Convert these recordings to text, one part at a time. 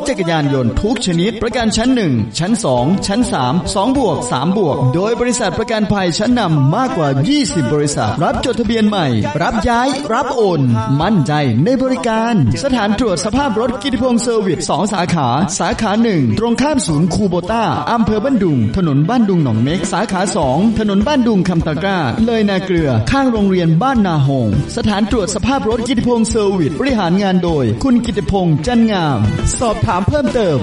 จักรยานยนต์ทุกชนิดประกันชั้น1ชั้น2ชั้น3 2+, 3+, โดยบริษัทประกันภัยชั้นนำมากกว่า20บริษัทรับจดทะเบียนใหม่รับย้ายรับโอนมั่นใจในบริการสถานตรวจสภาพรถกิติพงษ์เซอร์วิส2สาขาสาขา1ตรงข้ามศูนย์คูโบต้าอำเภอบ้านดุงถนนบ้านดุงหนองเม็กสาขา2ถนนบ้านดุงคำตะกร้าเลยนาเกลือข้างโรงเรียนบ้านนาหงสถานตรวจสภาพรถกิติพงษ์เซอร์วิสบริหารงานโดยคุณกิติพงษ์จันงามสอบถามเพิ่มเติม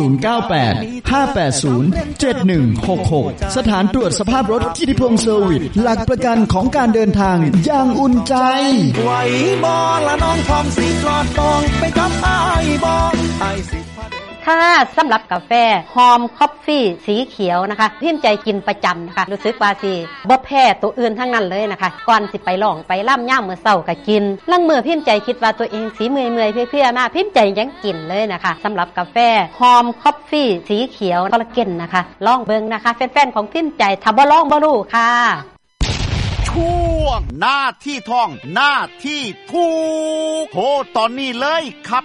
098-580-7166สถานตรวจสภาพรถกิติพงษ์เซอร์วิสหลักประกันของการเดินทางอย่างอุ่นใจไหวบ่ละน้องพร้อมสิกอดตองไปกับอ้ายบ่อ้ายสิค่ะสำหรับกาแฟหอมคอฟฟี่สีเขียวนะคะพิมพ์ใจกินประจำนะคะรู้สึกว่าสิบ่แพ้ตัวอื่นทั้งนั้นเลยนะคะก่อนสิไปร้องไปล่ำย่ามมื้อเช้าก็กินลังมื้อพิมพ์ใจคิดว่าตัวเองสีเมื่อยๆเพื่อๆมาพิมพ์ใจยังกินเลยนะคะสำหรับกาแฟหอมคอฟฟี่สีเขียวคอลลาเจนนะคะลองเบิ่งนะคะแฟนๆของพิมพ์ใจถ้าบ่ลองบ่รู้ค่ะช่วงหน้าที่ท่องหน้าที่ถูกโทรตอนนี้เลยครับ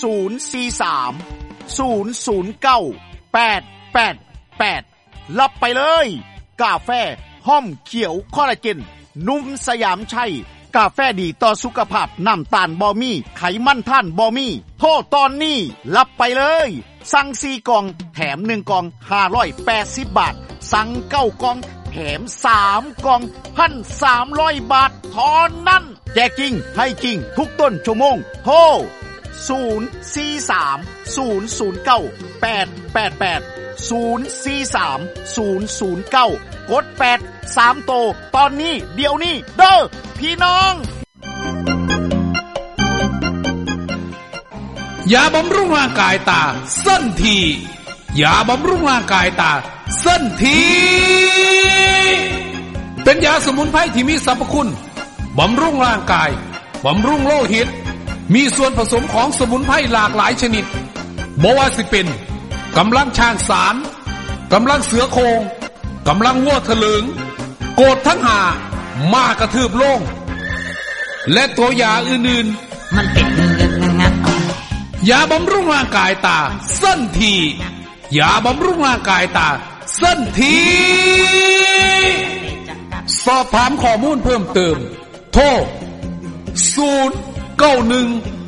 043-009-888รับไปเลยกาแฟห้อมเขียวคอลลาเจนนุ่มสยามชัยกาแฟดีต่อสุขภาพน้ำตาลบ่มีไขมันท่านบ่มีโทรตอนนี้รับไปเลยสั่ง4กล่องแถม1กล่อง580บาทสั่ง9กล่องแถม3กล่อง 1,300 บาทเท่านั้นแจกจริงให้จริงทุกต้นชั่วโมงโทร043-009-888 043-009กด8 3โตตอนนี้เดี๋ยวนี้เด้อพี่น้องยาบำรุงร่างกายตาเส้นทียาบำรุงร่างกายตาเส้นทีเป็นยาสมุนไพรที่มีสรรพคุณบำรุงร่างกายบำรุงโลหิตมีส่วนผสมของสมุนไพรหลากหลายชนิดบ่ว่าสิเป็นกำลังช้างสารกำลังเสือโคร่งกำลังวัวทะลึงโกดทั้งหามากระทืบโล่งและตัวยาอื่นๆมันเป็นงัดยาบำรุงร่างกายตาเส้นทียาบำรุงร่างกายตาเส้นทีสอบถามข้อมูลเพิ่มเติมโทร091